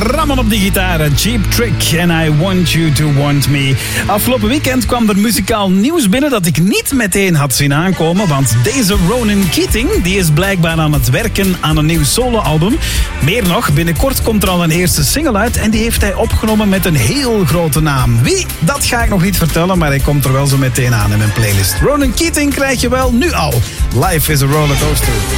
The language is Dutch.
Ramon op die gitaar, Cheap Trick en I Want You To Want Me. Afgelopen weekend kwam er muzikaal nieuws binnen dat ik niet meteen had zien aankomen, want deze Ronan Keating die is blijkbaar aan het werken aan een nieuw soloalbum. Meer nog, binnenkort komt er al een eerste single uit en die heeft hij opgenomen met een heel grote naam. Wie? Dat ga ik nog niet vertellen, maar hij komt er wel zo meteen aan in mijn playlist. Ronan Keating krijg je wel nu al. Life is a rollercoaster.